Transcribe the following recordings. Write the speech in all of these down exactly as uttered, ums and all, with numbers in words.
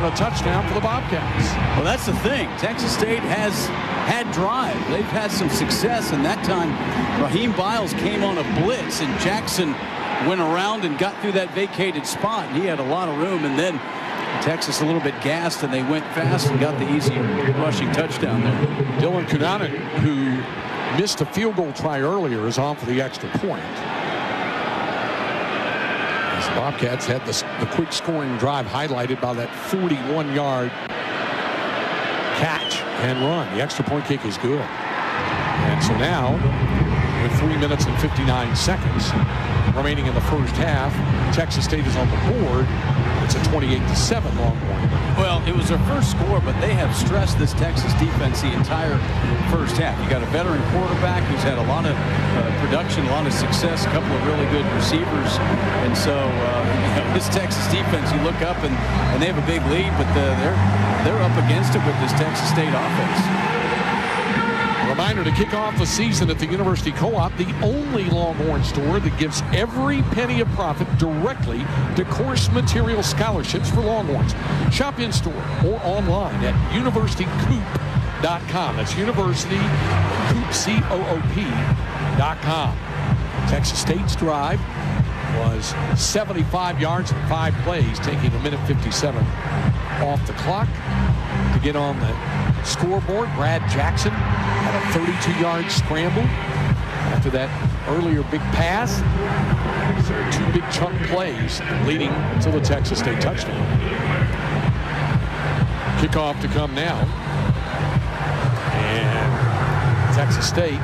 and a touchdown for the Bobcats. Well, that's the thing. Texas State has had drive. They've had some success, and that time Raheem Biles came on a blitz, and Jackson went around and got through that vacated spot. He had a lot of room, and then Texas a little bit gassed, and they went fast and got the easy rushing touchdown there. Dylan Conant, who missed a field goal try earlier, is on for the extra point. As the Bobcats had the, the quick scoring drive highlighted by that forty-one yard catch and run. The extra point kick is good. And so now, with three minutes and fifty-nine seconds remaining in the first half, Texas State is on the board. It's a twenty-eight to seven Longhorn. Well, it was their first score, but they have stressed this Texas defense the entire first half. You got a veteran quarterback who's had a lot of uh, production, a lot of success, a couple of really good receivers. And so uh, you know, this Texas defense, you look up and, and they have a big lead, but the, they're, they're up against it with this Texas State offense. Reminder to kick off the season at the University Co-op, the only Longhorn store that gives every penny of profit directly to course material scholarships for Longhorns. Shop in-store or online at university coop dot com. That's University Coop, C O O P dot com. Texas State's drive was seventy-five yards and five plays, taking a minute fifty-seven off the clock to get on the scoreboard. Brad Jackson had a thirty-two yard scramble after that earlier big pass. So two big chunk plays leading to the Texas State touchdown. Kickoff to come now. And Texas State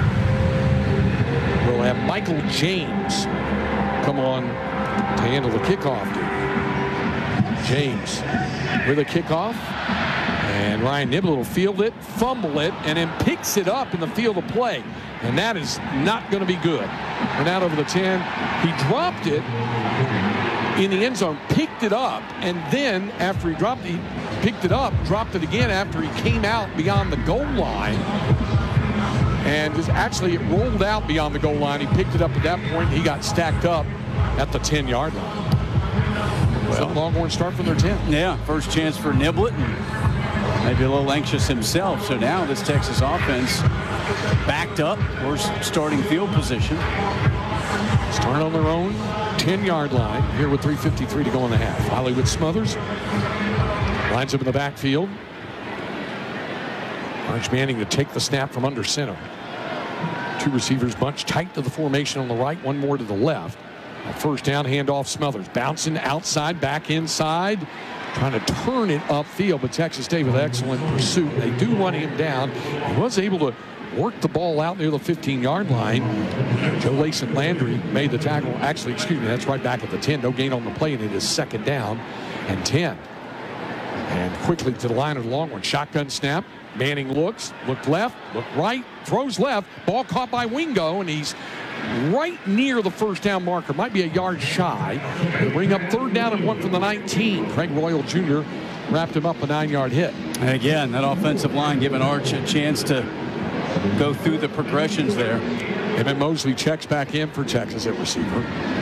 will have Michael James come on to handle the kickoff. James with a kickoff. And Ryan Niblett will field it, fumble it, and then picks it up in the field of play. And that is not going to be good. Went out over the ten. He dropped it in the end zone, picked it up, and then after he dropped it, he picked it up, dropped it again after he came out beyond the goal line. And just actually it rolled out beyond the goal line. He picked it up at that point. He got stacked up at the ten yard line. Well, so Longhorns start from their ten. Yeah, first chance for Niblett. And maybe a little anxious himself. So now this Texas offense backed up. Worst starting field position. Start on their own ten yard line here with three fifty-three to go in the half. Hollywood Smothers lines up in the backfield. Arch Manning to take the snap from under center. Two receivers bunch tight to the formation on the right, one more to the left. A first down handoff. Smothers bouncing outside, back inside, trying to turn it upfield, but Texas State with excellent pursuit. They do run him down. He was able to work the ball out near the fifteen yard line. Joe Layson Landry made the tackle. Actually, excuse me, that's right back at the ten. No gain on the play, and it is second down and ten. And quickly to the line of the Longhorn. Shotgun snap. Manning looks, looked left, looked right, throws left. Ball caught by Wingo, and he's right near the first down marker. Might be a yard shy. They bring up third down and one from the nineteen. Craig Royal Junior wrapped him up a nine yard hit. And again, that offensive line giving Arch a chance to go through the progressions there. Emmett Mosley checks back in for Texas at receiver.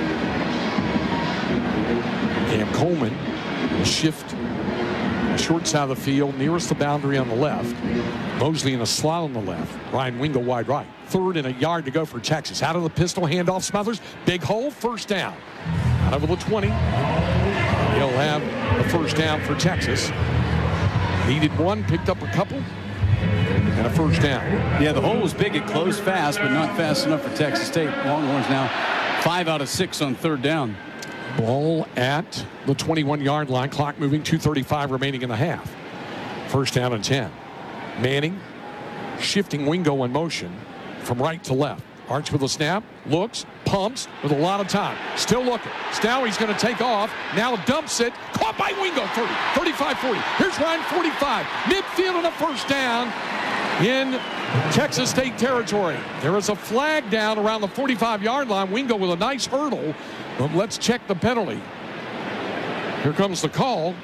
Cam Coleman will shift short side of the field, nearest the boundary on the left. Mosley in a slot on the left. Ryan Wingo wide right. Third and a yard to go for Texas. Out of the pistol, handoff. Smothers. Big hole, first down. Out over the twenty. He'll have the first down for Texas. Needed one, picked up a couple, and a first down. Yeah, the hole was big. It closed fast, but not fast enough for Texas State. Longhorns now five out of six on third down. Ball at the twenty-one yard line. Clock moving, two thirty-five remaining in the half. First down and ten. Manning shifting Wingo in motion from right to left. Arch with a snap, looks, pumps with a lot of time. Still looking. Now he's going to take off. Now dumps it. Caught by Wingo. thirty, thirty-five, forty. Here's Ryan, forty-five. Midfield and a first down in Texas State territory. There is a flag down around the forty-five yard line. Wingo with a nice hurdle. But let's check the penalty. Here comes the call.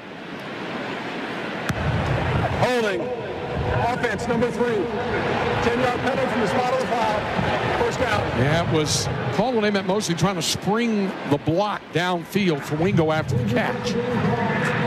Holding. Offense number three. ten yard penalty from the spot of the foul. First down. Yeah, it was called when they meant mostly trying to spring the block downfield for Wingo after the catch.